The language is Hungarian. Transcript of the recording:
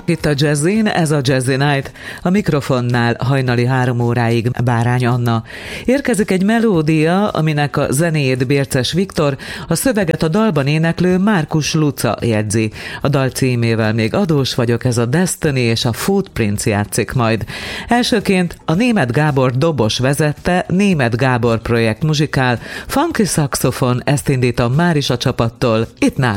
Itt a Jazzin, ez a Jazzy Night. A mikrofonnál hajnali 3 óráig Bárány Anna. Érkezik egy melódia, aminek a zenéjét Bérces Viktor, a szöveget a dalban éneklő Márkus Luca jegyzi. A dal címével még adós vagyok, ez a Destiny és a Footprints játszik majd. Elsőként a Németh Gábor dobos vezette Németh Gábor projekt muzsikál, funky szaxofon, ezt indítom már is a csapattól, itt nálunk